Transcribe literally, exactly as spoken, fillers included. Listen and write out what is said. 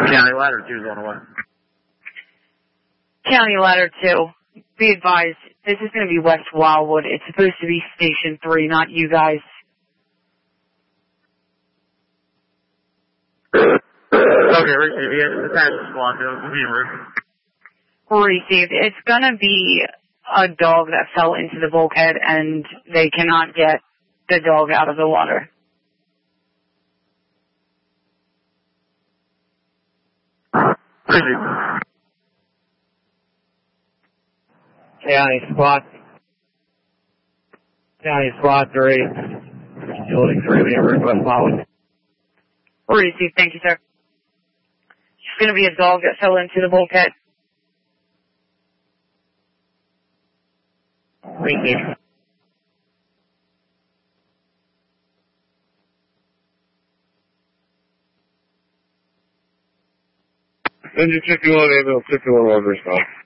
County Ladder two is on the way. County Ladder two. Be advised, this is going to be West Wildwood. It's supposed to be Station three, not you guys. Okay, receive. Yeah, attach the squad to the Received. It's going to be a dog that fell into the bulkhead, and they cannot get the dog out of the water. Receive. County Squad. County Squad three. Utility three, we have West Wildwood. Received. Thank you, sir. It's going to be a dog that fell into the bulkhead. Received. Engine fifty-one, ambulance fifty-one, one response.